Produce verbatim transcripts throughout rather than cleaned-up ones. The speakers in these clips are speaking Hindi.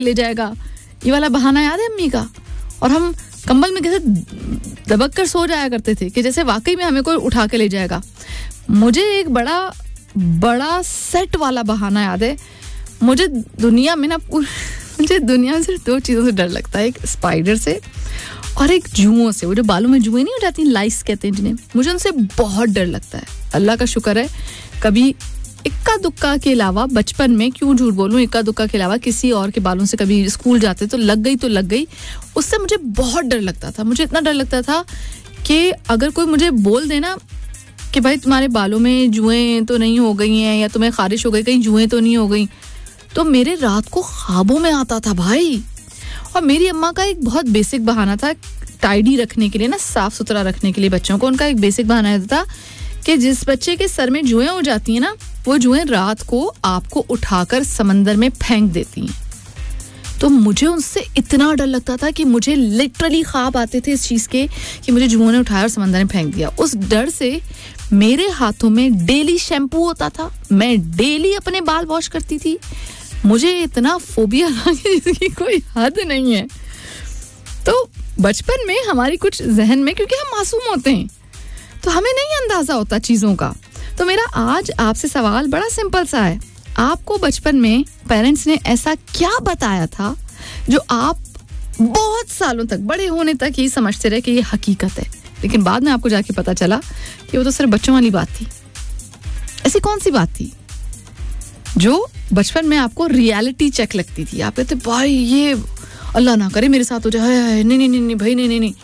ले जाएगा, ये वाला बहाना याद है अम्मी का? और हम कंबल में कैसे दबक कर सो जाया करते थे कि जैसे वाकई में हमें कोई उठा के ले जाएगा. मुझे एक बड़ा बड़ा सेट वाला बहाना याद है. मुझे दुनिया में ना मुझे दुनिया में सिर्फ दो चीज़ों से डर लगता है, एक स्पाइडर से और एक जुओं से. वो जो बालों में जुएं नहीं हो जाती, लाइस कहते हैं जिन्हें, मुझे उनसे बहुत डर लगता है. अल्लाह का शुक्र है कभी इक्का दुक्का के अलावा बचपन में, क्यों झूठ बोलूं, इक्का दुक्का के अलावा किसी और के बालों से कभी स्कूल जाते तो लग गई तो लग गई. उससे मुझे बहुत डर लगता था. मुझे इतना डर लगता था कि अगर कोई मुझे बोल देना कि भाई तुम्हारे बालों में जुएं तो नहीं हो गई हैं या तुम्हें खारिश हो गई, कहीं जुएं तो नहीं हो गई, तो मेरे रात को ख्वाबों में आता था भाई. और मेरी अम्मा का एक बहुत बेसिक बहाना था टाइडी रखने के लिए ना, साफ सुथरा रखने के लिए बच्चों को. उनका एक बेसिक बहाना था कि जिस बच्चे के सर में जुएं हो जाती हैं ना, वो जुएं रात को आपको उठाकर समंदर में फेंक देती हैं. तो मुझे उनसे इतना डर लगता था कि मुझे लिटरली ख्वाब आते थे इस चीज़ के कि मुझे जुओं ने उठाया और समंदर में फेंक दिया. उस डर से मेरे हाथों में डेली शैम्पू होता था, मैं डेली अपने बाल वॉश करती थी. मुझे इतना फोबिया था कि जिसकी कोई हद नहीं है. तो बचपन में हमारी कुछ जहन में, क्योंकि हम मासूम होते हैं तो हमें नहीं अंदाजा होता चीज़ों का. तो मेरा आज आपसे सवाल बड़ा सिंपल सा है. आपको बचपन में पेरेंट्स ने ऐसा क्या बताया था जो आप बहुत सालों तक, बड़े होने तक ही समझते रहे कि ये हकीकत है, लेकिन बाद में आपको जाके पता चला कि वो तो सिर्फ बच्चों वाली बात थी? ऐसी कौन सी बात थी जो बचपन में आपको रियलिटी चेक लगती थी? आप कहते भाई ये अल्लाह ना करे मेरे साथ हो जाए, नहीं नहीं नहीं नहीं भाई नहीं नहीं नहीं,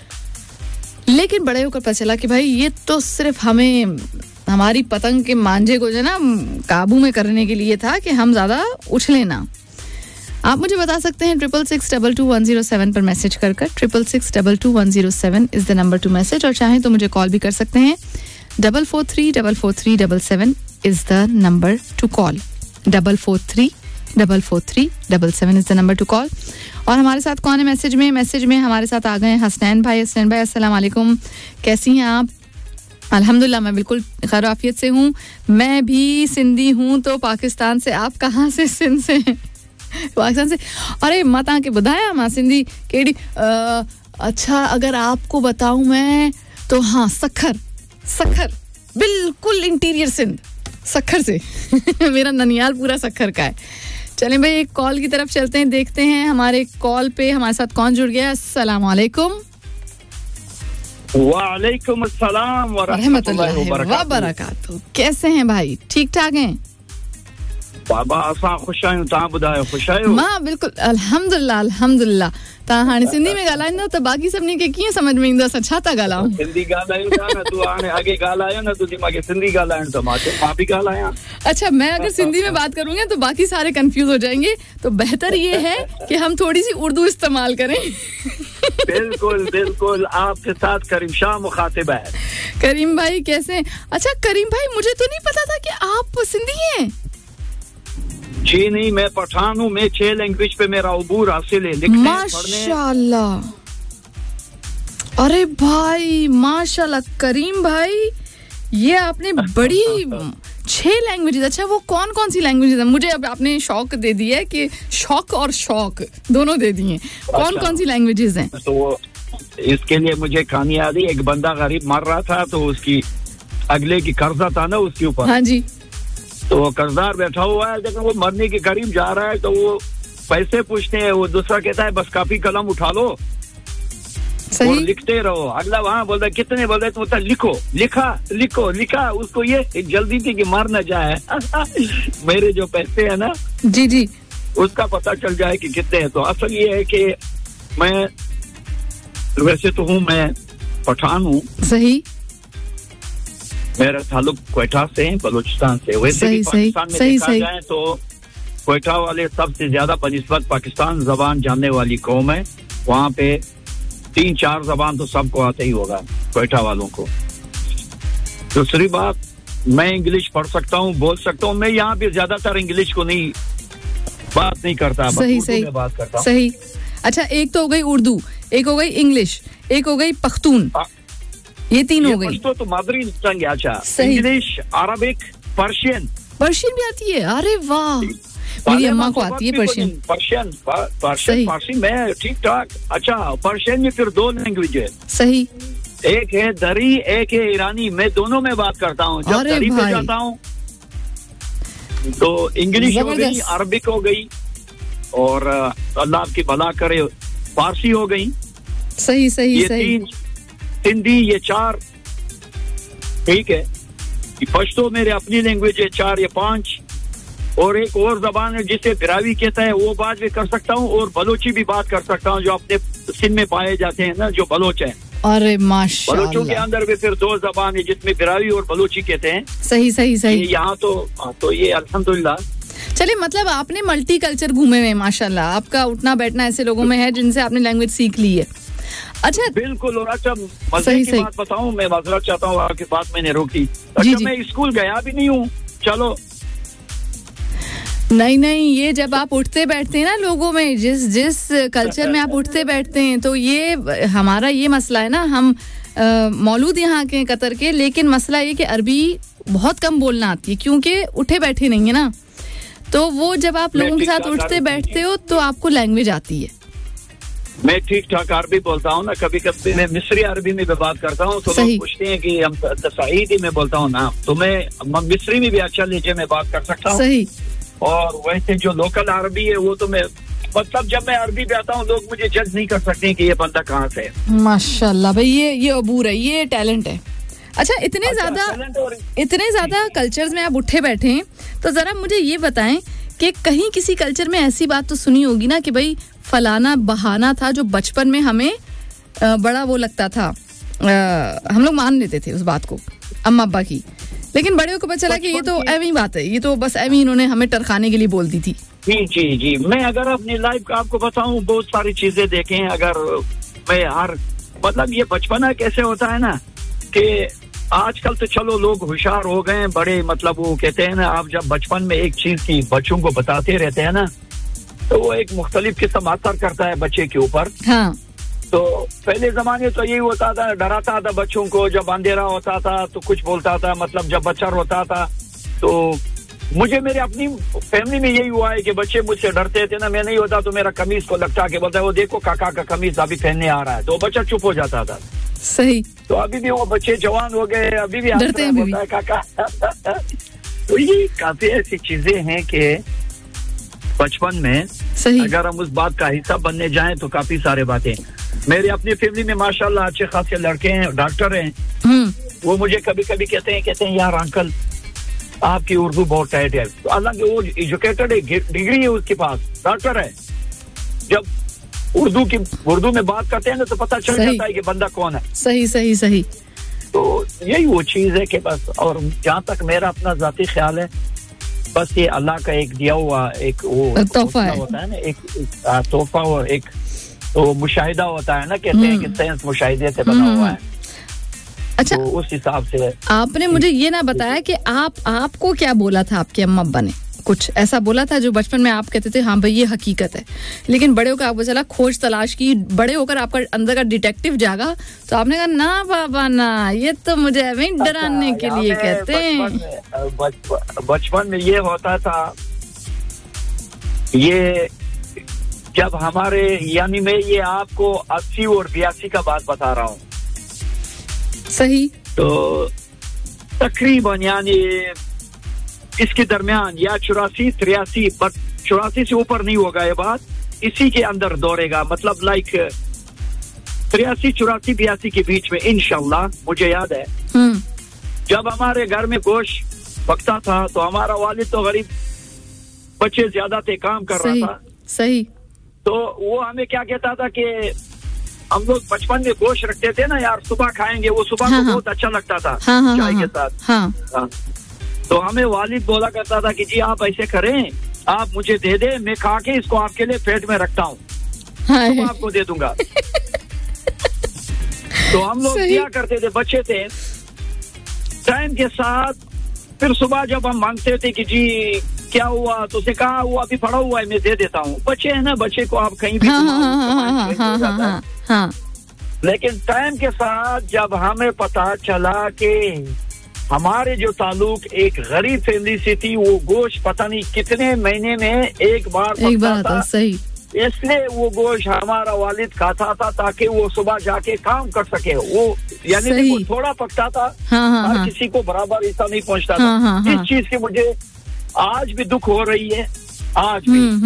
लेकिन बड़े होकर पता चला कि भाई ये तो सिर्फ हमें, हमारी पतंग के मांझे को जो ना काबू में करने के लिए था कि हम ज़्यादा उछले ना. आप मुझे बता सकते हैं triple six double two one zero seven पर मैसेज कर कर. Triple six double two one zero seven is the number two message. और चाहें तो मुझे कॉल भी कर सकते हैं. Double four three double four three double seven is the number two call. Double four three double four three double seven is the number two call. और हमारे साथ कौन है मैसेज में? मैसेज में हमारे साथ आ गए हैं हसनैन भाई. हसनैन भाई अस्सलाम वालेकुम, कैसी हैं आप? अल्हम्दुलिल्लाह मैं बिल्कुल खैर आफियत से हूँ. मैं भी सिंधी हूँ. तो पाकिस्तान से. आप कहाँ से? सिंध से? पाकिस्तान से. अरे मत आके बुधाया मां सिंधी केड़ी. अच्छा अगर आपको बताऊँ मैं तो हाँ, सखर सखर बिल्कुल इंटीरियर सिंध, सखर से. मेरा ननियाल पूरा सखर का है. चलें भाई एक कॉल की तरफ चलते हैं, देखते हैं हमारे कॉल पे हमारे साथ कौन जुड़ गया. अस्सलाम वालेकुम. वालेकुम अस्सलाम व रहमतुल्लाहि व बरकातहू. कैसे हैं भाई? ठीक ठाक हैं? बाबा असां खुश आहियूं. तव्हां ॿुधायो खुश आहियो? मां बिल्कुल अल्हम्दुलिल्लाह अल्हम्दुलिल्लाह. तव्हां हाणे सिंधी में ॻाल्हाईंदो त बाक़ी सभिनी खे कीअं समझ में ईंदो असां छा था ॻाल्हायूं? सिंधी ॻाल्हायूं था न. तूं हाणे अॻे ॻाल्हायो न, तुंहिंजी मूंखे सिंधी ॻाल्हाइण त मां मां बि ॻाल्हायां. अच्छा मैं अगर सिंधी में बात करूंगी तो बाकी सारे कंफ्यूज हो जाएंगे, तो बेहतर ये है कि हम थोड़ी सी उर्दू इस्तेमाल करें. बिल्कुल बिल्कुल आपके साथ करीम शाह मुखातिब है. करीम भाई कैसे हैं? अच्छा करीम भाई मुझे तो नहीं पता था कि आप सिंधी हैं. जी नहीं, मैं पठान हूँ. मैं छह लैंग्वेज पे मेरा अबूर हासिल है, लिखने माशाल्लाह. अरे भाई माशाल्लाह करीम भाई, ये आपने बड़ी छह लैंग्वेजेस. अच्छा वो कौन कौन सी लैंग्वेजेस है? मुझे अब आपने शौक दे दिया है कि शौक और शौक दोनों दे दिए. कौन अच्छा, कौन सी लैंग्वेजेस हैं? तो इसके लिए मुझे कहानी याद है. एक बंदा गरीब मर रहा था, तो उसकी अगले की कर्जा था ना उसके ऊपर. हाँ जी. तो वो कर्जदार बैठा हुआ है, जब वो मरने के करीब जा रहा है तो वो पैसे पूछते हैं. वो दूसरा कहता है बस कापी कलम उठा लो और लिखते रहो. अगला वहाँ बोलता है कितने? बोलते तो बोलता लिखो. लिखा लिखो लिखा. उसको ये जल्दी थी कि मर न जाए. मेरे जो पैसे है ना जी जी, उसका पता चल जाए कि कितने हैं. तो असल ये है कि मैं वैसे तो हूँ, मैं पठान हूँ. सही. मेरा ताल्लुक क्वेटा से है, बलूचिस्तान से. वैसे सही, भी पाकिस्तान में सही, देखा सही. जाए तो क्वेटा वाले सबसे ज्यादा बनिस्बत पाकिस्तान जबान जानने वाली कौम है. वहाँ पे तीन चार जबान तो सबको आते ही होगा क्वेटा वालों को. दूसरी बात, मैं इंग्लिश पढ़ सकता हूँ, बोल सकता हूँ. मैं यहाँ पे ज्यादातर इंग्लिश को नहीं बात नहीं करता, सही सही बात करता हूँ. सही. अच्छा एक तो हो गई उर्दू, एक हो गई इंग्लिश, एक हो गई पख्तून. ये तीन हो गई. तो मादरी टंग. अच्छा इंग्लिश, अरबिक, पर्शियन. पर्शियन भी आती है? अरे वाह. मेरी अम्मा को आती है पर्शियन। पर्शियन पर्शियन फारसी में ठीक ठाक। अच्छा, पर्शियन में फिर दो लैंग्वेज है। सही। एक है दरी, एक है ईरानी। मैं दोनों में बात करता हूँ। जब दरी पे जाता हूँ तो इंग्लिश हो गई, अरबिक हो गई, और अल्लाह आपकी भला करे फारसी हो गई। सही सही ये सही। तीन, हिंदी, ये चार, ठीक है। पश्तो मेरे अपनी लैंग्वेज है, चार या पांच। और एक और जबान है जिसे बिरावी कहता है, वो बात भी कर सकता हूँ। और बलोची भी बात कर सकता हूँ, जो अपने सिंध में पाए जाते हैं ना, जो बलोच है। अरे माशाल्लाह। बलोचों के अंदर भी फिर दो जबान है जिसमें बिरावी और बलोची कहते हैं। सही सही सही। यहाँ तो तो ये अल्हम्दुलिल्लाह। चलिए, मतलब आपने मल्टी कल्चर घूमे हुए, माशाल्लाह। आपका उठना बैठना ऐसे लोगों में है जिनसे आपने लैंग्वेज सीख ली है। अच्छा, बिल्कुल। और अच्छा, मजे की बात बताऊं, मैं माजरत चाहता हूँ, आपकी बात मैंने रोकी। अच्छा, मैं स्कूल गया भी नहीं हूँ। चलो, नहीं नहीं, ये जब आप उठते बैठते हैं ना लोगों में, जिस जिस कल्चर में आप उठते बैठते हैं, तो ये हमारा ये मसला है ना। हम मौलूद यहाँ के कतर के, लेकिन मसला ये कि अरबी बहुत कम बोलना आती है, क्योंकि उठे बैठे नहीं है ना। तो वो जब आप लोगों के साथ उठते बैठते हो तो आपको लैंग्वेज आती है। मैं ठीक ठाक अरबी बोलता हूँ ना। कभी कभी मैं मिस्री अरबी में भी बात करता हूँ, तो लोग पूछते हैं कि हम सईदी में बोलता हूँ ना, तो मैं मिस्री में भी अच्छा लहजे में बात कर सकता हूँ। सही। और वैसे जो लोकल अरबी है वो तो मैं, मतलब जब मैं अरबी पे आता हूँ लोग मुझे जज नहीं कर सकते कि ये बंदा कहाँ से है। माशाल्लाह भाई, ये ये अबूर है, ये टैलेंट है। अच्छा, इतने अच्छा, ज्यादा इतने ज्यादा कल्चर्स में आप उठे बैठे हैं, तो जरा मुझे ये बताएं कि कहीं किसी कल्चर में ऐसी बात तो सुनी होगी ना कि भाई फलाना बहाना था जो बचपन में हमें बड़ा वो लगता था, हम लोग मान लेते थे उस बात को, अम्मा अब्बा की, लेकिन बड़े को पता चला कि ये तो ऐवी बात है, ये तो बस ऐवी इन्होंने हमें टरखाने के लिए बोल दी थी। जी जी जी। मैं अगर अपनी लाइफ का आपको बताऊं, बहुत सारी चीजें देखें। अगर मैं हर, मतलब ये बचपना कैसे होता है ना, कि आजकल तो चलो लोग होशियार हो गए, बड़े, मतलब वो कहते हैं ना, आप जब बचपन में एक चीज की बच्चों को बताते रहते हैं ना, तो वो एक मुख्तलिफ किस्म असर करता है बच्चे के ऊपर। हाँ। तो पहले जमाने तो यही होता था, डराता था बच्चों को, जब अंधेरा होता था तो कुछ बोलता था, मतलब जब बच्चा रोता था तो मुझे मेरे अपनी फैमिली में यही हुआ है कि बच्चे मुझसे डरते थे ना, मैं नहीं होता तो मेरा कमीज को लटका के बोलता है, वो देखो काका का कमीज अभी पहनने आ रहा है, तो बच्चा चुप हो जाता था। सही। तो अभी भी वो बच्चे जवान हो गए, अभी भी डरते हैं, बोलता है काका। तो ये काफी ऐसी चीजें हैं कि बचपन में सही, अगर हम उस बात का हिस्सा बनने जाएं तो काफी सारे बातें। मेरी अपनी फैमिली में माशाल्लाह अच्छे खासे लड़के हैं, डॉक्टर हैं। वो मुझे कभी कभी कहते हैं कहते हैं यार अंकल आपकी उर्दू बहुत टाइट है। हालांकि वो एजुकेटेड है, डिग्री है उसके पास, डॉक्टर है। जब उर्दू की उर्दू में बात करते हैं ना तो पता चल जाता है कि बंदा कौन है। सही सही सही। तो यही वो चीज है कि बस, और जहाँ तक मेरा अपना जाती ख्याल है, बस ये अल्लाह का एक दिया हुआ एक वो तोहफा है, होता है ना, एक तोहफा और एक तो मुशाहिदा होता है ना, कहते हैं कि साइंस मुशाहिदे से बना हुआ है। अच्छा, तो उस हिसाब से आपने मुझे ये ना बताया कि आप आपको क्या बोला था आपके अम्मा अब्बा ने? कुछ ऐसा बोला था जो बचपन में आप कहते थे हाँ भाई ये हकीकत है, लेकिन बड़े होकर आपको चला खोज तलाश की, बड़े होकर आपका अंदर का डिटेक्टिव जागा, तो आपने कहा ना बाबा ना, ये तो मुझे अभी डराने के लिए कहते हैं। बचपन में ये होता था, ये जब हमारे, यानी मैं ये आपको अस्सी और बयासी का बात बता रहा हूँ। सही। तो तकरीबन यानी इसके दरमियान या चौरासी तिरासी, बट चौरासी से ऊपर नहीं होगा ये बात, इसी के अंदर दौड़ेगा, मतलब लाइक तिरासी चौरासी बयासी के बीच में इंशाल्लाह। मुझे याद है जब हमारे घर में गोश्त पकता था तो हमारा वालिद तो गरीब बच्चे ज्यादा थे, काम कर रहा था। सही। तो वो हमें क्या कहता था कि हम लोग बचपन में गोश्त रखते थे ना यार, सुबह खाएंगे, वो सुबह हाँ, को हाँ, बहुत अच्छा लगता था हाँ, हाँ, चाय हाँ, के साथ। हाँ, हाँ। तो हमें वालिद बोला करता था कि जी आप ऐसे करें, आप मुझे दे दे, मैं खा के इसको आपके लिए पेट में रखता हूँ, तो आपको दे दूंगा। तो हम लोग दिया करते थे, बच्चे थे, टाइम के साथ। फिर सुबह जब हम मांगते थे कि जी क्या हुआ, तो उसे कहा वो अभी पड़ा हुआ है, मैं दे देता हूँ। बच्चे है ना, बच्चे को आप कहीं भी हाँ, हाँ, हाँ, हाँ, हाँ, हाँ, हाँ। लेकिन टाइम के साथ जब हमें पता चला कि हमारे जो ताल्लुक एक गरीब फैमिली से थी, वो गोश्त पता नहीं कितने महीने में एक बार एक बार आता, सही, इसलिए वो गोश्त हमारा वालिद खाता था ताकि वो सुबह जाके काम कर सके। वो यानी थोड़ा पकता था, हाँ, हाँ, हर हाँ, किसी को बराबर ऐसा नहीं पहुंचता हाँ, था। हाँ, इस हाँ, चीज की मुझे आज भी दुख हो रही है, आज भी।